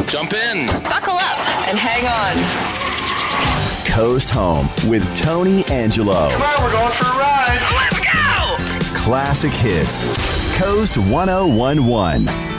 Jump in. Buckle up and hang on. Coast Home with Tony Angelo. Come on, we're going for a ride. Let's go! Classic hits. Coast 1011.